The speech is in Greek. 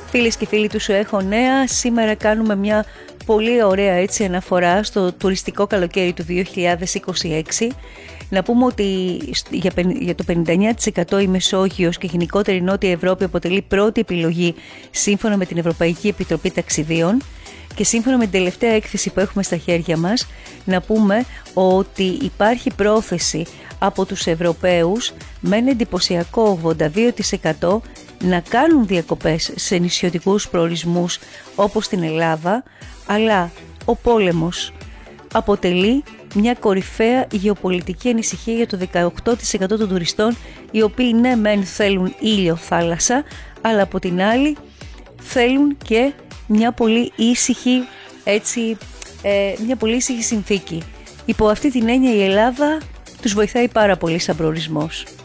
Φίλες και φίλοι του Σου Έχω Νέα, σήμερα κάνουμε μια πολύ ωραία αναφορά στο τουριστικό καλοκαίρι του 2026. Να πούμε ότι για το 59% η Μεσόγειος και γενικότερα η Νότια Ευρώπη αποτελεί πρώτη επιλογή σύμφωνα με την Ευρωπαϊκή Επιτροπή Ταξιδίων. Και σύμφωνα με την τελευταία έκθεση που έχουμε στα χέρια μας, να πούμε ότι υπάρχει πρόθεση από τους Ευρωπαίους με ένα εντυπωσιακό 82% να κάνουν διακοπές σε νησιωτικούς προορισμούς όπως στην Ελλάδα, αλλά ο πόλεμος αποτελεί μια κορυφαία γεωπολιτική ανησυχία για το 18% των τουριστών, οι οποίοι ναι μεν θέλουν ήλιο, θάλασσα, αλλά από την άλλη θέλουν και μια πολύ ήσυχη, μια πολύ ήσυχη συνθήκη. Υπό αυτή την έννοια η Ελλάδα τους βοηθάει πάρα πολύ σαν προορισμός.